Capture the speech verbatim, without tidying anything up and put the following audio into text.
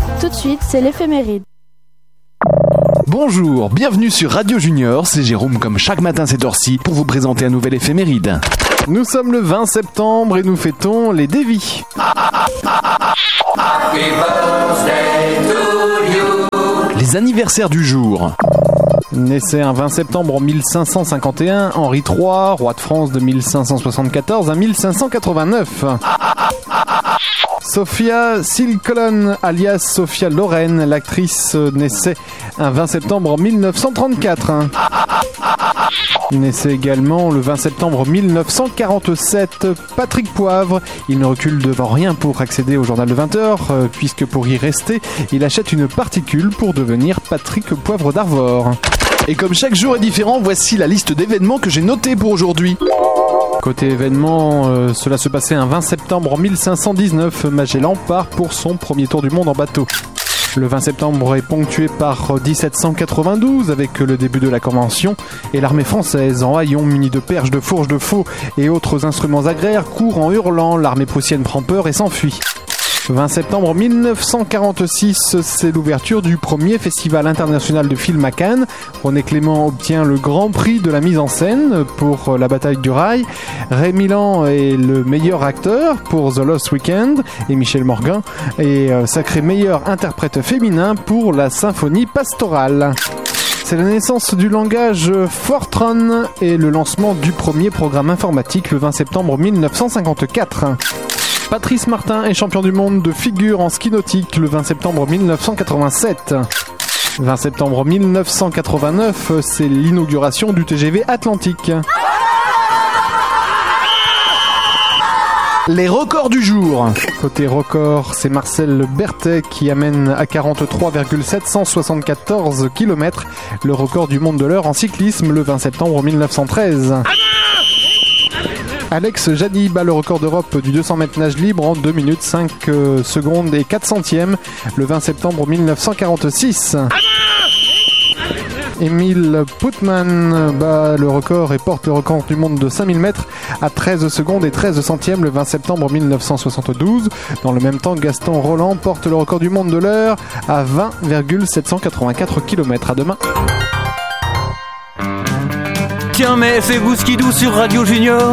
Tout de suite, c'est l'éphéméride. Bonjour, bienvenue sur Radio Junior, c'est Jérôme comme chaque matin cette heure-ci pour vous présenter un nouvel éphéméride. Nous sommes le vingt septembre et nous fêtons les Devi. Les anniversaires du jour. Naissait un vingt septembre en mille cinq cent cinquante et un, Henri trois, roi de France de mille cinq cent soixante-quatorze à mille cinq cent quatre-vingt-neuf. Sophia Silcolon, alias Sophia Loren, l'actrice, naissait un vingt septembre en mille neuf cent trente-quatre. Naissait également le vingt septembre mille neuf cent quarante-sept Patrick Poivre. Il ne recule devant rien pour accéder au journal de vingt heures, puisque pour y rester, il achète une particule pour devenir Patrick Poivre d'Arvor. Et comme chaque jour est différent, voici la liste d'événements que j'ai notés pour aujourd'hui. Côté événements, euh, cela se passait un vingt septembre en mille cinq cent dix-neuf. Magellan part pour son premier tour du monde en bateau. Le vingt septembre est ponctué par dix-sept cent quatre-vingt-douze avec le début de la Convention et l'armée française en haillons munie de perches, de fourches, de faux et autres instruments agraires court en hurlant. L'armée prussienne prend peur et s'enfuit. vingt septembre mille neuf cent quarante-six, c'est l'ouverture du premier festival international de film à Cannes. René Clément obtient le grand prix de la mise en scène pour La bataille du rail. Ray Milland est le meilleur acteur pour The Lost Weekend et Michel Morgan est sacré meilleur interprète féminin pour La symphonie pastorale. C'est la naissance du langage Fortran et le lancement du premier programme informatique le vingt septembre mille neuf cent cinquante-quatre. Patrice Martin est champion du monde de figure en ski nautique le vingt septembre mille neuf cent quatre-vingt-sept. vingt septembre mille neuf cent quatre-vingt-neuf, c'est l'inauguration du T G V Atlantique. Les records du jour. Côté record, c'est Marcel Berthet qui amène à quarante-trois virgule sept cent soixante-quatorze kilomètres le record du monde de l'heure en cyclisme le vingt septembre mille neuf cent treize. Alex Jaddy bat le record d'Europe du deux cents mètres nage libre en deux minutes cinq secondes et quatre centièmes le vingt septembre mille neuf cent quarante-six. Émile Putman bat le record et porte le record du monde de cinq mille mètres à treize secondes et treize centièmes le vingt septembre mille neuf cent soixante-douze. Dans le même temps, Gaston Roland porte le record du monde de l'heure à vingt virgule sept cent quatre-vingt-quatre kilomètres. À demain. Tiens, mais fais-vous skidoo sur Radio Junior.